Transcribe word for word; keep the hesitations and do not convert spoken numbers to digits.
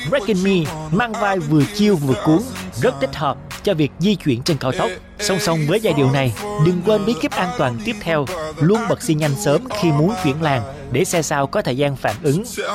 Wrecking Me mang vai vừa chill vừa cuốn, rất thích hợp cho việc di chuyển trên cao tốc. Song song với giai điệu này, đừng quên bí kíp an toàn tiếp theo, luôn bật xi nhanh sớm khi muốn chuyển làn để xe sau có thời gian phản ứng.